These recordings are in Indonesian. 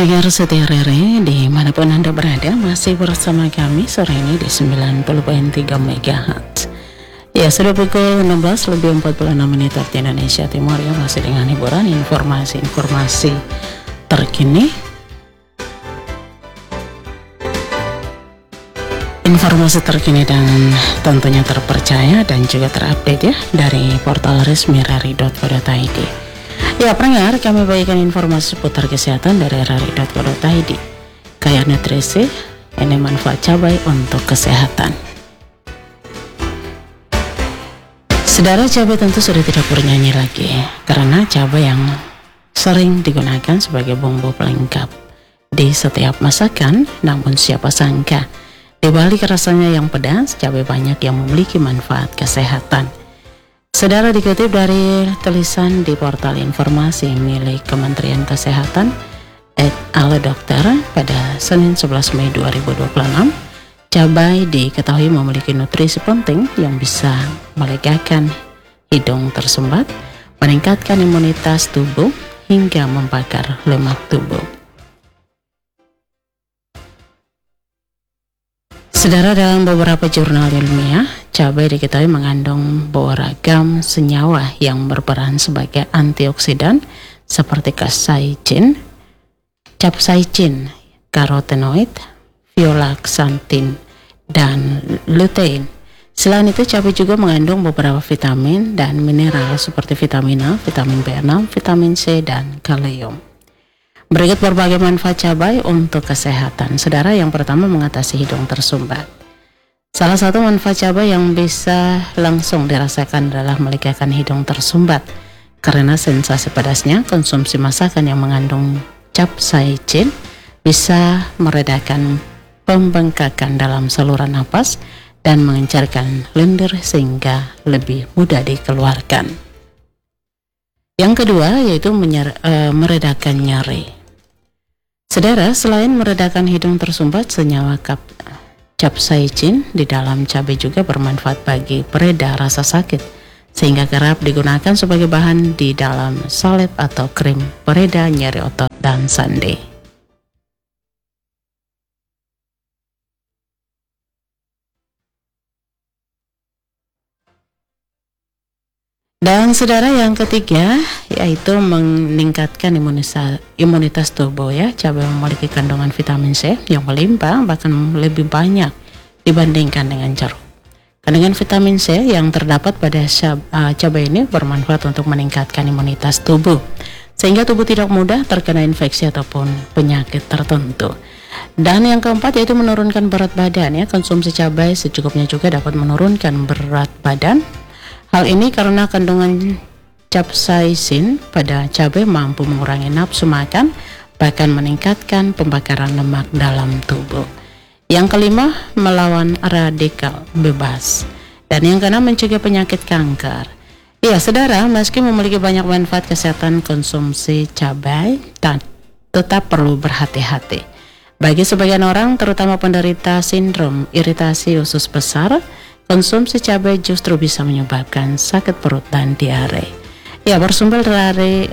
Pendengar setia RRI dimanapun Anda berada, masih bersama kami sore ini di 90.3 MHz. Ya, sudah pukul 16:46 waktu Indonesia Timur ya, masih dengan hiburan informasi-informasi terkini. Informasi terkini dan tentunya terpercaya dan juga terupdate ya dari portal resmi rri.co.id. Ya pendengar, kami bagikan informasi seputar kesehatan dari rri.co.id. Kayak nutrisi, ini manfaat cabai untuk kesehatan. Saudara, cabai tentu sudah tidak bernyanyi lagi karena cabai yang sering digunakan sebagai bumbu pelengkap di setiap masakan. Namun siapa sangka di balik rasanya yang pedas, cabai banyak yang memiliki manfaat kesehatan. Saudara, dikutip dari tulisan di portal informasi milik Kementerian Kesehatan @alodokter pada Senin 11 Mei 2026, cabai diketahui memiliki nutrisi penting yang bisa melegakan hidung tersumbat, meningkatkan imunitas tubuh, hingga membakar lemak tubuh. Saudara, dalam beberapa jurnal ilmiah, cabai diketahui mengandung beragam senyawa yang berperan sebagai antioksidan seperti capsaicin, karotenoid, violaksantin, dan lutein. Selain itu, cabai juga mengandung beberapa vitamin dan mineral seperti vitamin A, vitamin B6, vitamin C, dan kalium. Berikut berbagai manfaat cabai untuk kesehatan. Saudara, yang pertama, mengatasi hidung tersumbat. Salah satu manfaat cabai yang bisa langsung dirasakan adalah melegakan hidung tersumbat. Karena sensasi pedasnya, konsumsi masakan yang mengandung capsaicin bisa meredakan pembengkakan dalam saluran napas dan mengencarkan lendir sehingga lebih mudah dikeluarkan. Yang kedua yaitu meredakan nyeri. Saudara, selain meredakan hidung tersumbat, senyawa capsaicin di dalam cabai juga bermanfaat bagi pereda rasa sakit, sehingga kerap digunakan sebagai bahan di dalam salep atau krim pereda nyeri otot dan sande. Dan saudara, yang ketiga yaitu meningkatkan imunitas tubuh ya. Cabai memiliki kandungan vitamin C yang melimpah, bahkan lebih banyak dibandingkan dengan jeruk. Kandungan vitamin C yang terdapat pada cabai ini bermanfaat untuk meningkatkan imunitas tubuh, sehingga tubuh tidak mudah terkena infeksi ataupun penyakit tertentu. Dan yang keempat yaitu menurunkan berat badan ya. Konsumsi cabai secukupnya juga dapat menurunkan berat badan. Hal ini karena kandungan capsaicin pada cabai mampu mengurangi nafsu makan, bahkan meningkatkan pembakaran lemak dalam tubuh. Yang kelima, melawan radikal bebas. Dan yang keenam, mencegah penyakit kanker. Iya, saudara, meski memiliki banyak manfaat kesehatan, konsumsi cabai tetap perlu berhati-hati. Bagi sebagian orang, terutama penderita sindrom iritasi usus besar, konsumsi cabai justru bisa menyebabkan sakit perut dan diare. Ya, bersumber dari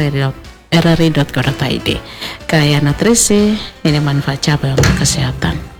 rri.co.id. Kayak nutrisi, ini manfaat cabai untuk kesehatan.